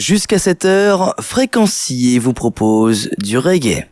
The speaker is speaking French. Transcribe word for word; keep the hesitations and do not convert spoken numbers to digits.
Jusqu'à cette heure, Fréquencier vous propose du reggae.